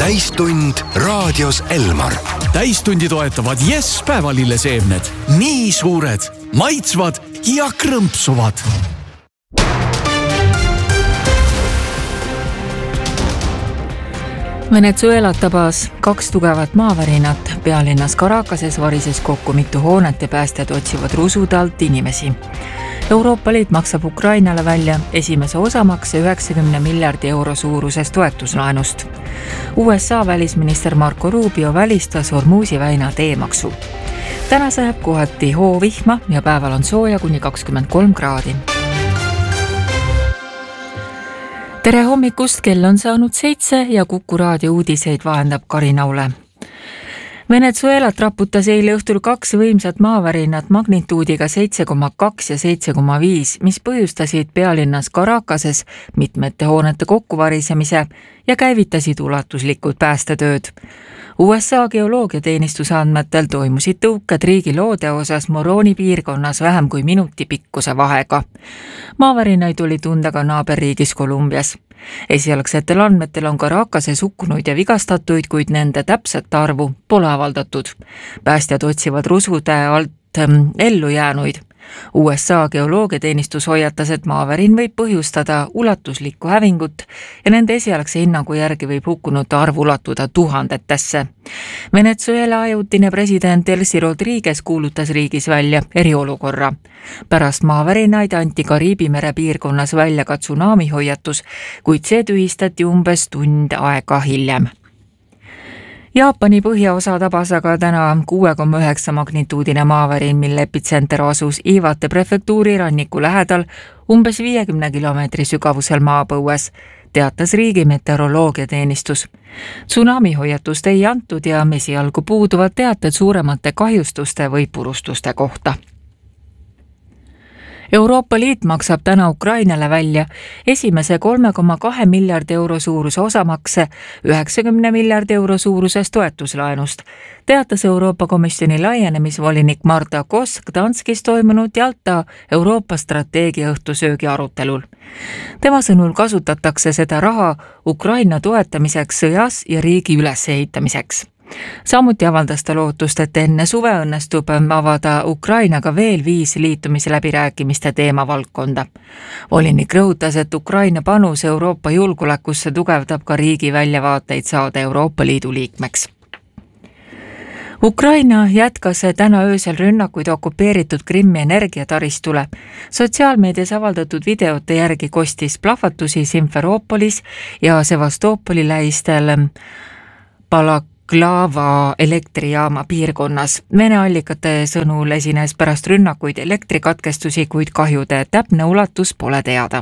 täistund raadios Elmar. Täistundi toetavad Yes päevalilleseemned. Nii suured, maitsvad ja krõmpsuvad. Venezuelat tabas 2 tugevat maavärinat. Pealinnas Caracases varises kokku mitu hoonet ja päästjad otsivad rusude alt inimesi. Euroopa Liit maksab Ukrainale välja esimese osamakse 90 miljardi euro suurusest toetuslaenust. USA välisminister Marco Rubio välistas Hormuzi väina teemaksu. Täna sajab kohati hoovihma ja päeval on sooja kuni 23 kraadi. Tere hommikust, kell on saanud 7 ja Kuku raadio uudiseid vahendab Karin Aule. Venezuelat raputas eile õhtul 2 võimsat maavärinat magnituudiga 7,2 ja 7,5, mis põhjustasid pealinnas Caracases mitmete hoonete kokkuvarisemise ja käivitasid ulatuslikud päästetööd. USA geoloogiateenistuse andmetel toimusid tõuked riigi loode osas Moroni piirkonnas vähem kui minuti pikkuse vahega. Maavärinaid oli tunda ka naaberriigis Kolumbias. Esialgsetel andmetel on Caracases hukkunuid ja vigastatuid, kuid nende täpset arvu pole avaldatud. Päästjad otsivad rusude alt ellu jäänuid. USA geoloogiateenistus hoiatas, et maavärin võib põhjustada ulatuslikku hävingut ja nende esialgse hinnangu järgi võib hukkunute arv ulatuda tuhandetesse. Venezuela ajutine president Delcy Rodriguez kuulutas riigis välja eriolukorra. Pärast maavärinaid anti Kariibi mere piirkonnas välja ka tsunami hoiatus, kuid see tühistati umbes tund aega hiljem. Jaapani põhjaosa tabas aga täna 6,9 magnituudine maavärin, mille epitsenter asus Iwate prefektuuri ranniku lähedal umbes 50 kilomeetri sügavusel maapõues, teatas riigi meteoroloogiateenistus. Tsunami hoiatust ei antud ja esialgu puuduvad teated suuremate kahjustuste või purustuste kohta. Euroopa Liit maksab täna Ukrainale välja esimese 3,2 miljardi euro suuruse osamakse 90 miljardi euro suurusest toetuslaenust, teatas Euroopa Komisjoni laienemisvolinik Marta Koss Gdanskis toimunud Jalta Euroopa strateegia õhtusöögi arutelul. Tema sõnul kasutatakse seda raha Ukraina toetamiseks sõjas ja riigi ülesehitamiseks. Samuti avaldas ta lootust, et enne suve õnnestub avada Ukrainaga veel 5 liitumisläbirääkimiste teemavaldkonda. Volinik rõhutas, et Ukraina panus Euroopa julgeolekusse tugevdab ka riigi väljavaateid saada Euroopa Liidu liikmeks. Ukraina jätkas täna öösel rünnakuid okupeeritud Krimmi energiataristule. Sotsiaalmeedias avaldatud videote järgi kostis plahvatusi Simferoopolis ja Sevastopoli lähistel Balaklava elektrijaama piirkonnas. Vene allikate sõnul esines pärast rünnakuid elektrikatkestusi, kuid kahjude täpne ulatus pole teada.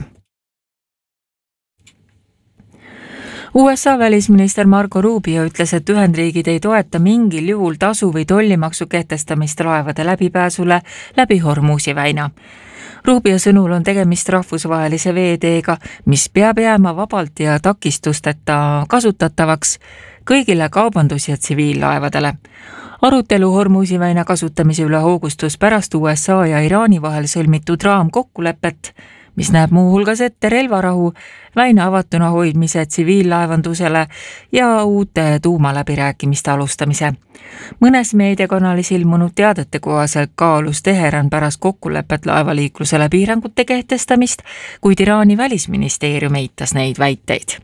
USA välisminister Marco Rubio ütles, et Ühendriigid ei toeta mingil juhul tasu või tollimaksu kehtestamist laevade läbipääsule läbi Hormuzi väina. Rubio sõnul on tegemist rahvusvahelise veeteega, mis peab jääma vabalt ja takistusteta kasutatavaks kõigile kaubandus- ja tsiviillaevadele. Arutelu Hormuzi väina kasutamise üle hoogustus pärast USA ja Iraani vahel sõlmitud raamkokkulepet, mis näeb muuhulgas ette relvarahu, väina avatuna hoidmise tsiviillaevandusele ja uute tuumaläbirääkimiste alustamise. Mõnes meediakanalis ilmunud teadete kohaselt kaalus Teheran pärast kokkulepet laevaliiklusele piirangute kehtestamist, kuid Iraani välisministeerium eitas neid väiteid.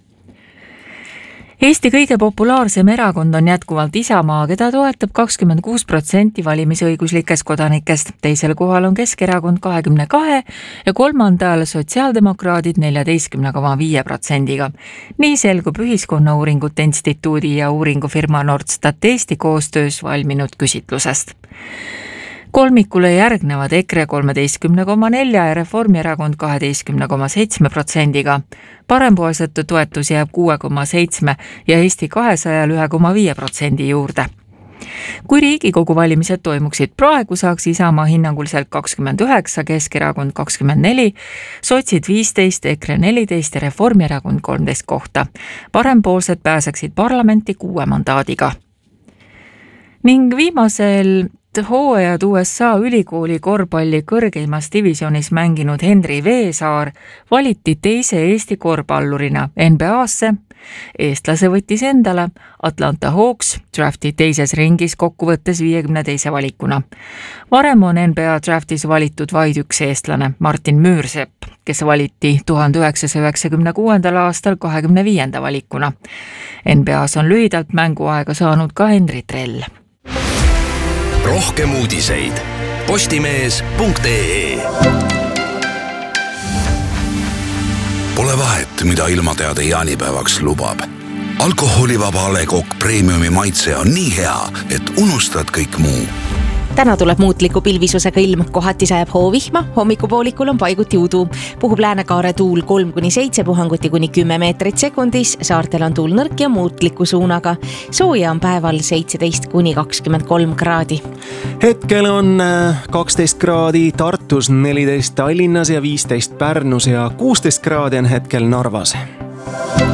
Eesti kõige populaarsem erakond on jätkuvalt Isamaa, keda toetab 26% valimisõiguslikest kodanikest. Teisel kohal on Keskerakond 22% ja kolmandal sotsiaaldemokraadid 14,5%. Nii selgub Ühiskonnauuringute Instituudi ja uuringufirma Nordstat Eesti koostöös valminud küsitlusest. Kolmikule järgnevad EKRE 13,4% ja Reformierakond 12,7%. Parempoolsete toetus jääb 6,7% ja Eesti 200 1,5% juurde. Kui Riigikogu valimised toimuksid praegu, saaks Isamaa hinnanguliselt 29%, Keskerakond 24%, sotsid 15%, EKRE 14% ja Reformierakond 13 kohta. Parempoolsed pääseksid parlamenti 6 mandaadiga. Ning viimasel hooajad USA ülikooli korvpalli kõrgeimas divisionis mänginud Henri Veesaar valiti teise Eesti korvpallurina NBA-sse. Eestlase võttis endale Atlanta Hawks drafti teises ringis kokkuvõttes 52. valikuna. Varem on NBA draftis valitud vaid üks eestlane, Martin Müürsepp, kes valiti 1996. aastal 25. valikuna. NBAs on lühidalt mänguaega saanud ka Henri Trell. Rohkem uudiseid postimees.ee. Pole vahet, mida ilmateade jaanipäevaks lubab. Alkoholivaba A. Le Coq Premiumi maitse on nii hea, et unustad kõik muu. Täna tuleb muutliku pilvisusega ilm, kohati sajab hoovihma, hommikupoolikul on paiguti udu. Puhub läänekaare tuul 3-7 puhanguti kuni 10 meetrit sekundis, saartel on tuul nõrk ja muutliku suunaga. Sooja on päeval 17-23 kraadi. Hetkel on 12 kraadi Tartus, 14 Tallinnas ja 15 Pärnus ja 16 kraadi on hetkel Narvas.